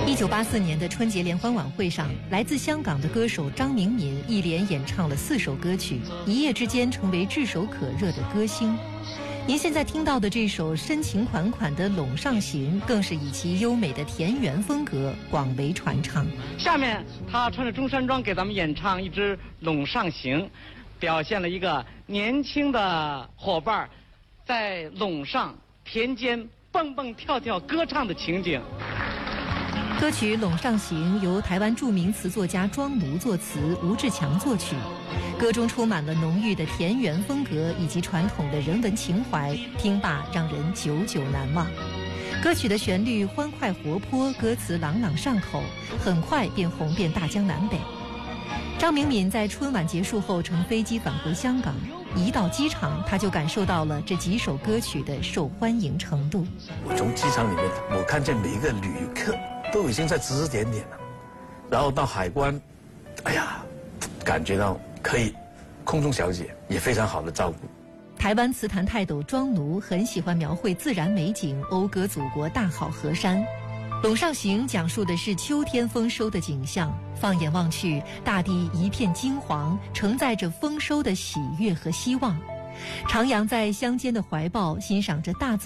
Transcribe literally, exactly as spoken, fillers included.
一九八四年的春节联欢晚会上，来自香港的歌手张明敏一连演唱了四首歌曲，一夜之间成为炙手可热的歌星。您现在听到的这首深情款款的《陇上行》，更是以其优美的田园风格广为传唱。 下面他穿着中山装给咱们演唱一支《陇上行》，表现了一个年轻的伙伴在陇上田间蹦蹦跳跳歌唱的情景。 歌曲《陇上行》由台湾著名词作家庄奴作词，吴志强作曲。歌中充满了浓郁的田园风格以及传统的人文情怀，听罢让人久久难忘。歌曲的旋律欢快活泼，歌词朗朗上口，很快便红遍大江南北。张明敏在春晚结束后乘飞机返回香港，一到机场他就感受到了这几首歌曲的受欢迎程度。 我从机场里面，我看见每一个旅客都已经在指指点点了，然后到海关，哎呀，感觉到可以，空中小姐也非常好的照顾。 台湾词坛泰斗庄奴很喜欢描绘自然美景，讴歌祖国大好河山。《陇上行》讲述的是秋天丰收的景象，放眼望去，大地一片金黄，承载着丰收的喜悦和希望。徜徉在乡间的怀抱，欣赏着大自